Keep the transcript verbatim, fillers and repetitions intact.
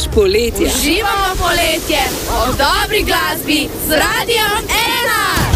poletja. Uživamo poletje o dobri glasbi z Radiom ena.